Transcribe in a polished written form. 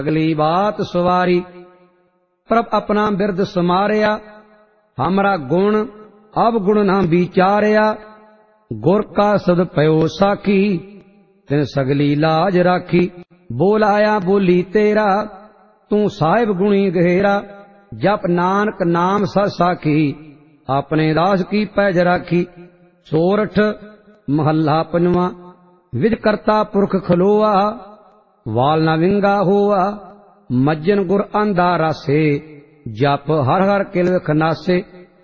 अगली बात सवारी। प्रभ अपना बिरद समारिया, हमरा गुण अवगुण ना विचारिया। गुर का सद पयो साखी, तिन सगली लाज राखी। बोलाया बोली तेरा, तू साहिब गुणी गहेरा। जप नानक नाम सर साखी, अपने दास की पैज राखी। सोरठ महला पंजवा। विध करता पुरख खलोआ, वाल ना विंगा होआ। मज्जन गुर आंदा रासे, जप हर हर किल खनासे।